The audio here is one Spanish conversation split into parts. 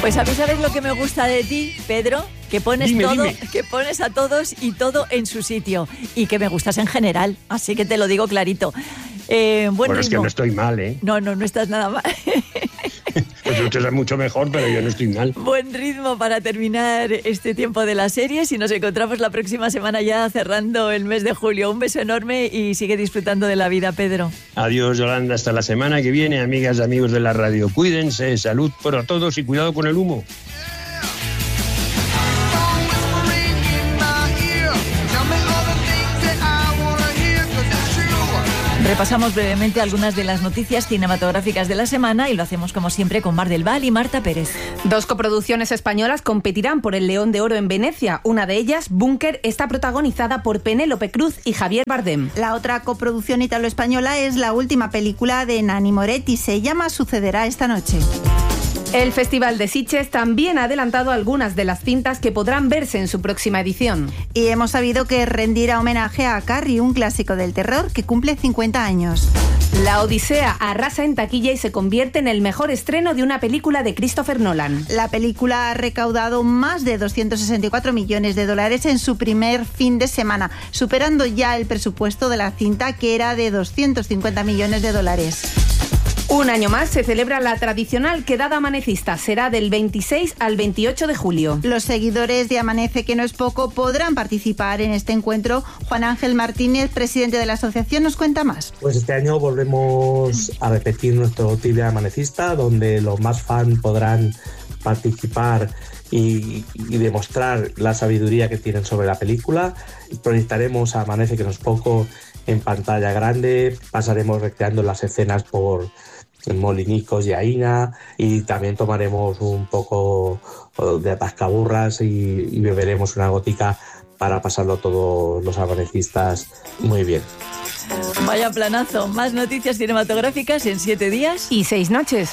Pues a mí, ¿sabes lo que me gusta de ti, Pedro? Que pones dime. Que pones a todos y todo en su sitio. Y que me gustas en general, así que te lo digo clarito. Bueno, es que no estoy mal, ¿eh? No estás nada mal. Pues usted es mucho mejor, pero yo no estoy mal. Buen ritmo para terminar este tiempo de las series y nos encontramos la próxima semana ya cerrando el mes de julio. Un beso enorme y sigue disfrutando de la vida, Pedro. Adiós, Yolanda, hasta la semana que viene, amigas y amigos de la radio. Cuídense, salud para todos y cuidado con el humo. Repasamos brevemente algunas de las noticias cinematográficas de la semana y lo hacemos como siempre con Mar del Val y Marta Pérez. 2 coproducciones españolas competirán por el León de Oro en Venecia. Una de ellas, Búnker, está protagonizada por Penélope Cruz y Javier Bardem. La otra coproducción italo-española es la última película de Nanni Moretti. Se llama Sucederá esta noche. El Festival de Sitges también ha adelantado algunas de las cintas que podrán verse en su próxima edición. Y hemos sabido que rendirá homenaje a Carrie, un clásico del terror que cumple 50 años. La Odisea arrasa en taquilla y se convierte en el mejor estreno de una película de Christopher Nolan. La película ha recaudado más de 264 millones de dólares en su primer fin de semana, superando ya el presupuesto de la cinta, que era de 250 millones de dólares. Un año más se celebra la tradicional quedada amanecista. Será del 26 al 28 de julio. Los seguidores de Amanece, que no es poco, podrán participar en este encuentro. Juan Ángel Martínez, presidente de la asociación, nos cuenta más. Pues este año volvemos a repetir nuestro tibia amanecista, donde los más fans podrán participar y demostrar la sabiduría que tienen sobre la película. Proyectaremos a Amanece, que no es poco, en pantalla grande. Pasaremos recreando las escenas por Molinicos y Aina, y también tomaremos un poco de atascaburras y beberemos una gótica para pasarlo todos los amanecistas muy bien. Vaya planazo. Más noticias cinematográficas en 7 días y 6 noches.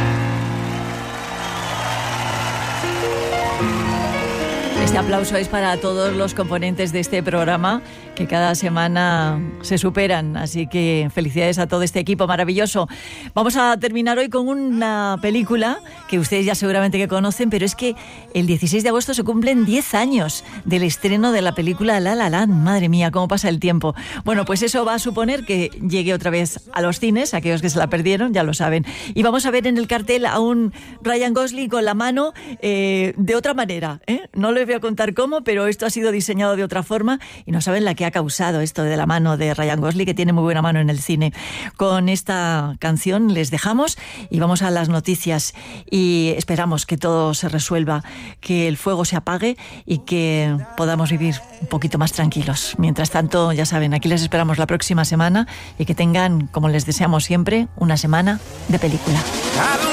Este aplauso es para todos los componentes de este programa que cada semana se superan, así que felicidades a todo este equipo maravilloso. Vamos a terminar hoy con una película que ustedes ya seguramente que conocen, pero es que el 16 de agosto se cumplen 10 años del estreno de la película La La Land. Madre mía, cómo pasa el tiempo. Bueno, pues eso va a suponer que llegue otra vez a los cines, aquellos que se la perdieron, ya lo saben. Y vamos a ver en el cartel a un Ryan Gosling con la mano de otra manera, ¿eh? No les voy a contar cómo, pero esto ha sido diseñado de otra forma y no saben la que ha causado esto de la mano de Ryan Gosling, que tiene muy buena mano en el cine. Con esta canción les dejamos y vamos a las noticias y esperamos que todo se resuelva, que el fuego se apague y que podamos vivir un poquito más tranquilos. Mientras tanto, ya saben, aquí les esperamos la próxima semana y que tengan, como les deseamos siempre, una semana de película.